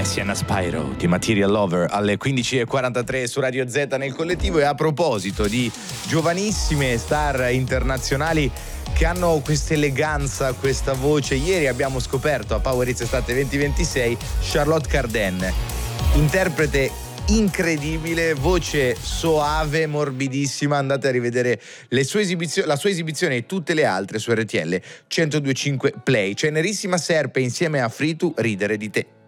Sienna Spyro di Material Lover alle 15.43 su Radio Z nel collettivo. E a proposito di giovanissime star internazionali che hanno questa eleganza, questa voce, ieri abbiamo scoperto a Power Hits Estate 2026 Charlotte Cardin, interprete incredibile, voce soave, morbidissima. Andate a rivedere la sua esibizione e tutte le altre su RTL 102.5 Play. Cenerissima Serpe insieme a Fritu, Ridere di te.